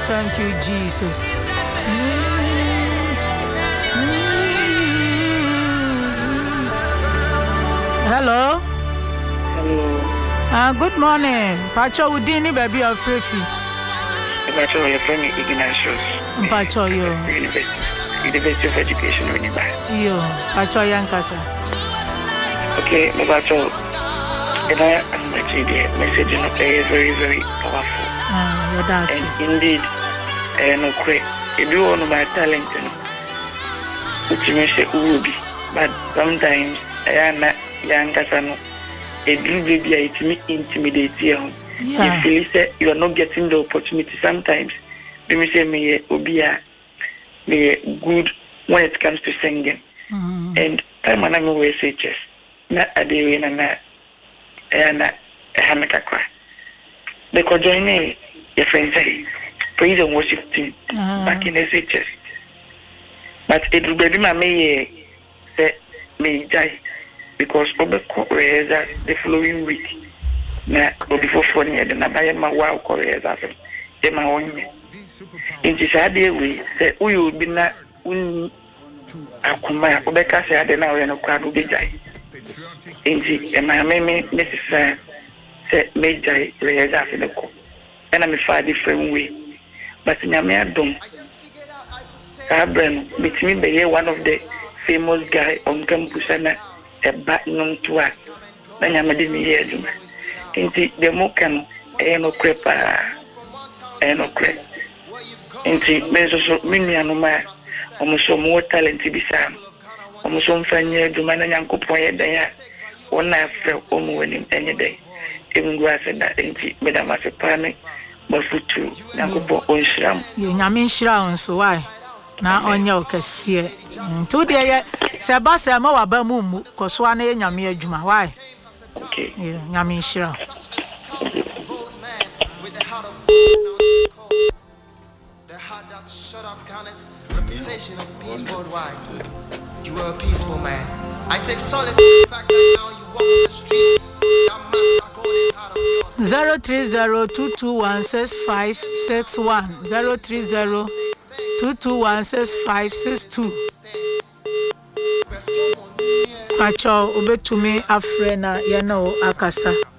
Thank you, Jesus. Hello. Hello. Good morning. Pacho Udini, baby of Frefi. Pacho, your friend Ignatius. Pacho, yo. University of Education, Winneba. Yo, Pacho Yankasa. Okay, Pacho. And I am the message is very, very powerful. And indeed, no quick. If you want my talent, which means it will be, but sometimes I am not young as I know. A dream baby, it may intimidate you. You feel that you are not getting the opportunity. Sometimes, let me say, me obia, me good when it comes to singing. And time when I'm always say chess, not a day and a hamaka. Because joining your friends say, praise and worship team back in SHS. But it will be my may say, may die. Because over the following week, now before 4 years, and I buy my wow Koreas after my own. In this idea, we say, we will be not Akuma, Obeka said, I don't know, and a crowd will be die. In the and my necessary said, made die, Reyes after the call. And I'm a far different way. But in a mere dome, Abraham, between the year one of the famous guy on campus and a back known to us. Then I'm a dinner. Indeed, the Mokan, no crepa, no crep. Indeed, Meso Minianoma, almost more talent to be Sam. Almost some funny, do man and Uncle Point there. One night felt on winning any day. Even grass and that indeed, Madame as a panic, but for two, Uncle on Shram. You Yamin Shrown, so why? Now on your cassia. 2 days, Sabasa Moabamu, Coswane, Yamia Juma. Why? Okay. Yamin Shrown. The heart that shut up Ghana's reputation of peace worldwide. You were a peaceful man. I take solace in the fact that now you walk on the streets. That match that golden heart of yours. 030-221-6561 030-221-6562 Pacho obetumi afrena yana akasa